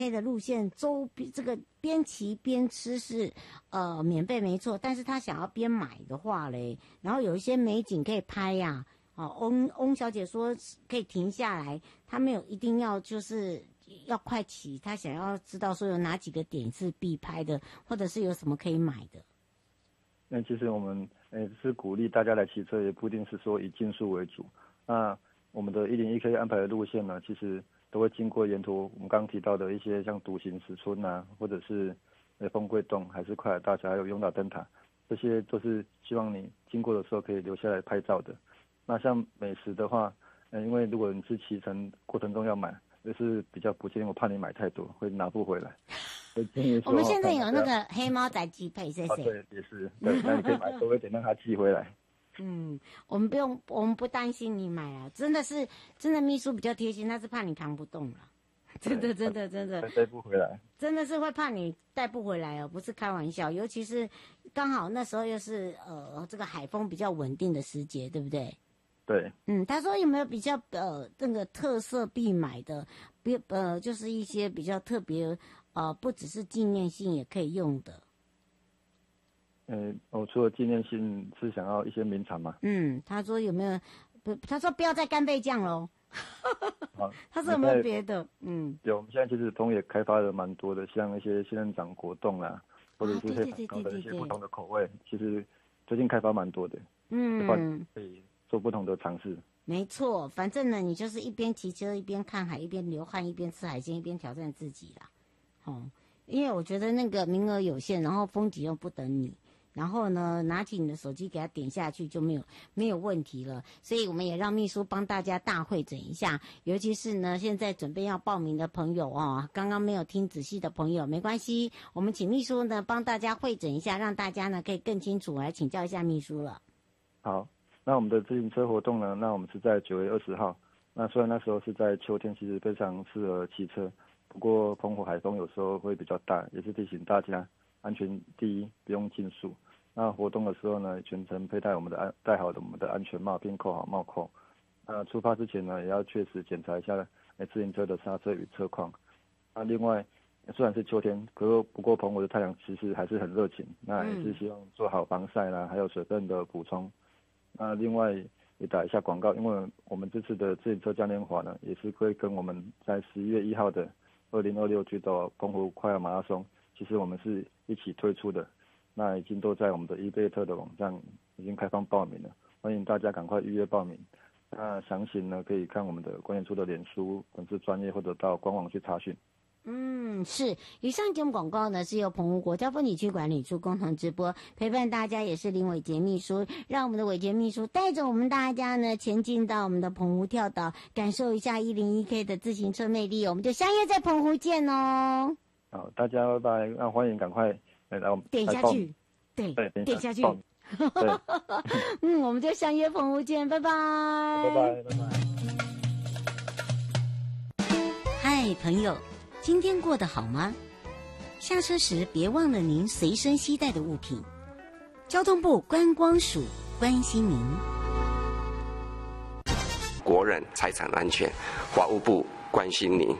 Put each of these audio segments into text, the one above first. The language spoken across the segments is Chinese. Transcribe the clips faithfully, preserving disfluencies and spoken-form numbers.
的路线周这个边骑边吃是呃免费没错，但是他想要边买的话嘞，然后有一些美景可以拍呀、啊。哦，翁翁小姐说可以停下来，她没有一定要就是要快骑，她想要知道说有哪几个点是必拍的，或者是有什么可以买的。 那其实我们诶是鼓励大家来骑车，也不一定是说以竞速为主。那我们的一零一 K 安排的路线呢，其实都会经过沿途我们刚刚提到的一些像独行石村啊，或者是呃风柜洞，还是快海大桥，还有永岛灯塔，这些都是希望你经过的时候可以留下来拍照的。那像美食的话，呃，因为如果你是骑乘过程中要买，就是比较不建议，我怕你买太多会拿不回来。 我们现在有那个黑猫仔鸡配，谢谢。 哦，对，也是，对，那你可以买多一点，让它寄回来。 嗯，我们不用，我们不担心你买啊，真的是，真的秘书比较贴心，他是怕你扛不动了，真的，真的，真的带不回来， 真的是会怕你带不回来哦，不是开玩笑，尤其是刚好那时候又是呃这个海风比较稳定的时节，对不对？ 对， 嗯，他说有没有比较呃那个特色必买的，别呃就是一些比较特别呃不只是纪念性也可以用的。 呃，我除了纪念性是想要一些名产嘛。 嗯，他说有没有？不，他说不要再干贝酱喽。他说有没有别的？嗯， 有，我们现在其实澎湖也开发了蛮多的，像一些仙人掌果冻啦，或者是黑糖糕的一些不同的口味，其实最近开发蛮多的。嗯，可以做不同的尝试。 没错，反正呢，你就是一边骑车一边看海，一边流汗，一边吃海鲜，一边挑战自己啦。哦，因为我觉得那个名额有限，然后风景又不等你。然后呢，拿起你的手机给它点下去就没有没有问题了。所以我们也让秘书帮大家大会诊一下，尤其是呢现在准备要报名的朋友哦，刚刚没有听仔细的朋友没关系，我们请秘书呢帮大家会诊一下，让大家呢可以更清楚，来请教一下秘书了。 好，那我们的自行车活动呢，那我们是在九月二十号。那虽然那时候是在秋天，其实非常适合骑车，不过澎湖海风有时候会比较大，也是提醒大家安全第一，不用竞速。那活动的时候呢，全程佩戴我们的安戴好的我们的安全帽，并扣好帽扣。那出发之前呢，也要确实检查一下诶自行车的刹车与车况。那另外，虽然是秋天，可是不过澎湖的太阳其实还是很热情，那也是希望做好防晒啦，还有水分的补充。那另外也打一下广告，因为我们这次的自行车嘉年华呢，也是会跟我们在十一月一号的二零二六去到澎湖快乐马拉松，其实我们是一起推出的。那已经都在我们的伊贝特的网站已经开放报名了，欢迎大家赶快预约报名。那详情呢，可以看我们的关联处的脸书粉丝专页，或者到官网去查询。 嗯，是。以上节目广告呢，是由澎湖国家风景区管理处共同直播，陪伴大家也是林伟杰秘书，让我们的伟杰秘书带着我们大家呢前进到我们的澎湖跳岛，感受一下一零一 K 的自行车魅力。我们就相约在澎湖见哦。 好，大家拜拜，那欢迎赶快来我们点下去，对， 对， 点下去。 对， 嗯，我们就相约澎湖见，拜拜， 拜拜，拜拜。 嗨，朋友，今天过得好吗？下车时别忘了您随身携带的物品。交通部观光署关心您。 国人财产安全，法务部关心您。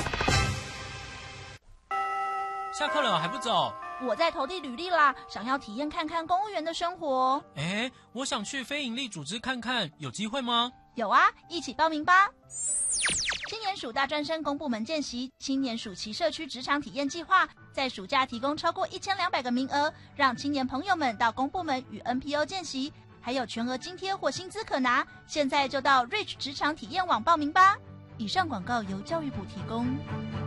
下课了还不走？ 我在投递履历啦，想要体验看看公务员的生活。 哎，我想去非营利组织看看，有机会吗？ 有啊，一起报名吧。青年署大专生公部门见习青年暑期社区职场体验计划，在暑假提供超过一千两百个名额，让青年朋友们到公部门与 N P O 见习，还有全额津贴或薪资可拿。现在就到 Reach 职场体验网报名吧。以上广告由教育部提供。